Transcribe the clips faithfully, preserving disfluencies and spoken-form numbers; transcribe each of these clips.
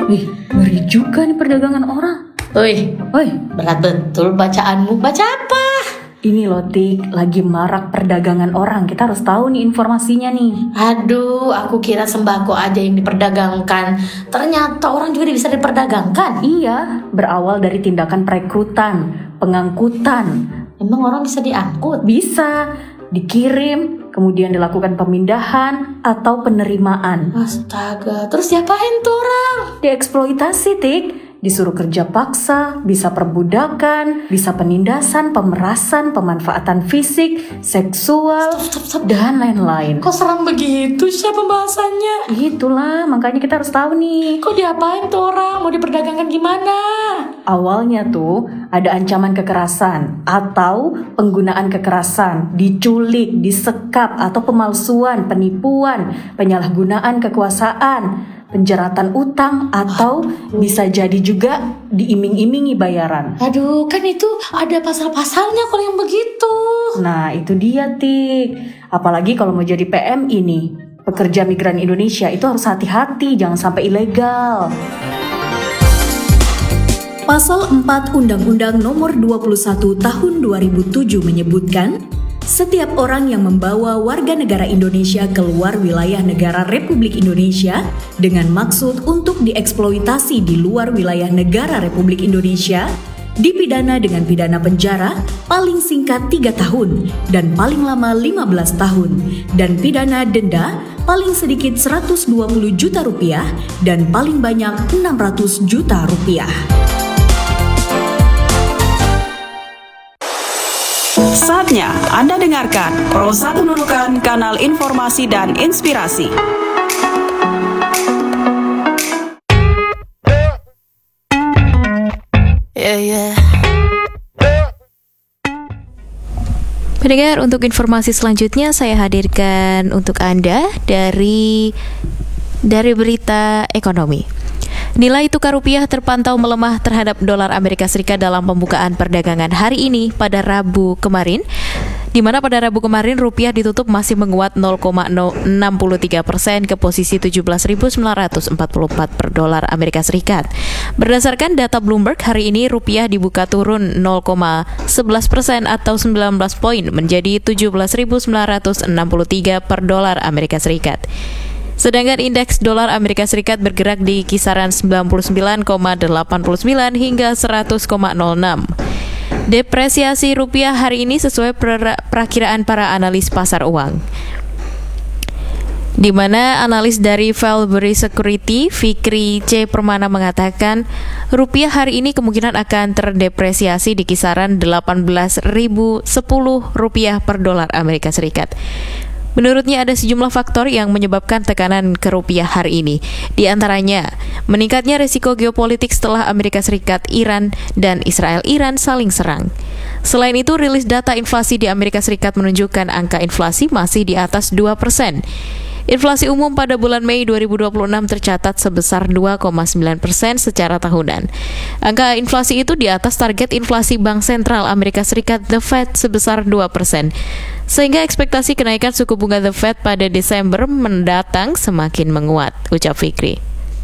Wih, ngeri juga nih perdagangan orang. Woi, Woi, berat betul bacaanmu. Baca apa? ini loh Tik, lagi marak perdagangan orang. Kita harus tahu nih informasinya nih. Aduh, aku kira sembako aja yang diperdagangkan. Ternyata orang juga bisa diperdagangkan. Iya, berawal dari tindakan perekrutan, pengangkutan. Emang orang bisa diangkut? Bisa dikirim, kemudian dilakukan pemindahan atau penerimaan. Astaga, terus diapain tuh orang? Dieksploitasi, Tik. Disuruh kerja paksa, bisa perbudakan, bisa penindasan, pemerasan, pemanfaatan fisik, seksual, Stop, stop, stop. dan lain-lain. Kok seram begitu sih pembahasannya? Itulah, makanya kita harus tahu nih. Kok diapain tuh orang? Mau diperdagangkan gimana? Awalnya tuh ada ancaman kekerasan atau penggunaan kekerasan, diculik, disekap, atau pemalsuan, penipuan, penyalahgunaan kekuasaan, penjeratan utang, atau bisa jadi juga diiming-imingi bayaran. Aduh, kan itu ada pasal-pasalnya kalau yang begitu. Nah, itu dia, Tik. Apalagi kalau mau jadi P M I nih, pekerja migran Indonesia itu harus hati-hati, jangan sampai ilegal. Pasal empat Undang-Undang Nomor dua puluh satu Tahun dua ribu tujuh menyebutkan, setiap orang yang membawa warga negara Indonesia keluar wilayah negara Republik Indonesia dengan maksud untuk dieksploitasi di luar wilayah negara Republik Indonesia dipidana dengan pidana penjara paling singkat tiga tahun dan paling lama lima belas tahun dan pidana denda paling sedikit seratus dua puluh juta rupiah dan paling banyak enam ratus juta rupiah. Saatnya Anda dengarkan Pro satu Nunukan, kanal informasi dan inspirasi. Yeah, yeah. Pendengar, untuk informasi selanjutnya saya hadirkan untuk Anda dari dari berita ekonomi. Nilai tukar rupiah terpantau melemah terhadap dolar Amerika Serikat dalam pembukaan perdagangan hari ini pada Rabu kemarin, di mana pada Rabu kemarin rupiah ditutup masih menguat nol koma enam tiga persen ke posisi tujuh belas ribu sembilan ratus empat puluh empat per dolar Amerika Serikat. Berdasarkan data Bloomberg, hari ini rupiah dibuka turun nol koma sebelas persen atau sembilan belas poin menjadi tujuh belas ribu sembilan ratus enam puluh tiga per dolar Amerika Serikat. Sedangkan indeks dolar Amerika Serikat bergerak di kisaran sembilan puluh sembilan koma delapan sembilan hingga seratus koma nol enam. Depresiasi rupiah hari ini sesuai per- perakiraan para analis pasar uang, di mana analis dari Valbury Security, Fikri C. Permana mengatakan rupiah hari ini kemungkinan akan terdepresiasi di kisaran delapan belas ribu sepuluh rupiah per dolar Amerika Serikat. Menurutnya ada sejumlah faktor yang menyebabkan tekanan ke rupiah hari ini. Di antaranya, meningkatnya risiko geopolitik setelah Amerika Serikat, Iran, dan Israel-Iran saling serang. Selain itu, rilis data inflasi di Amerika Serikat menunjukkan angka inflasi masih di atas dua persen. Inflasi umum pada bulan Mei dua ribu dua puluh enam tercatat sebesar dua koma sembilan persen secara tahunan. Angka inflasi itu di atas target inflasi Bank Sentral Amerika Serikat The Fed sebesar dua persen. Sehingga ekspektasi kenaikan suku bunga The Fed pada Desember mendatang semakin menguat, ucap Fikri.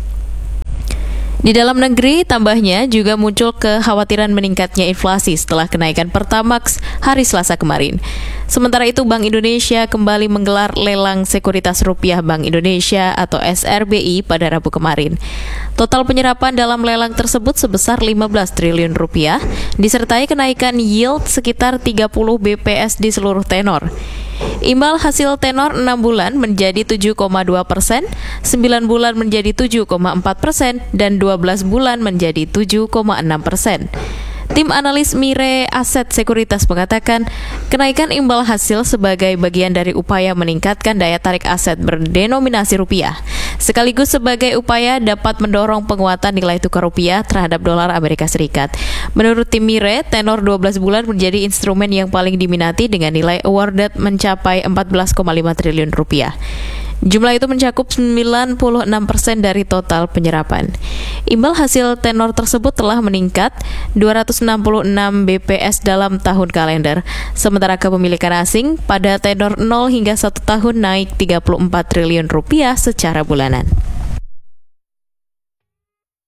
Di dalam negeri, tambahnya juga muncul kekhawatiran meningkatnya inflasi setelah kenaikan Pertamax hari Selasa kemarin. Sementara itu, Bank Indonesia kembali menggelar lelang sekuritas rupiah Bank Indonesia atau S R B I pada Rabu kemarin. Total penyerapan dalam lelang tersebut sebesar lima belas triliun rupiah, disertai kenaikan yield sekitar tiga puluh B P S di seluruh tenor. Imbal hasil tenor enam bulan menjadi tujuh koma dua persen, sembilan bulan menjadi tujuh koma empat persen, dan dua belas bulan menjadi tujuh koma enam persen. Tim analis Mire Aset Sekuritas mengatakan kenaikan imbal hasil sebagai bagian dari upaya meningkatkan daya tarik aset berdenominasi rupiah, sekaligus sebagai upaya dapat mendorong penguatan nilai tukar rupiah terhadap dolar Amerika Serikat. Menurut tim Mire, tenor dua belas bulan menjadi instrumen yang paling diminati dengan nilai awarded mencapai empat belas koma lima triliun rupiah. Jumlah itu mencakup sembilan puluh enam persen dari total penyerapan. Imbal hasil tenor tersebut telah meningkat dua ratus enam puluh enam B P S dalam tahun kalender, sementara kepemilikan asing pada tenor nol hingga satu tahun naik tiga puluh empat triliun rupiah secara bulanan.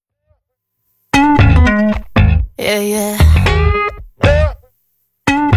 Yeah, yeah.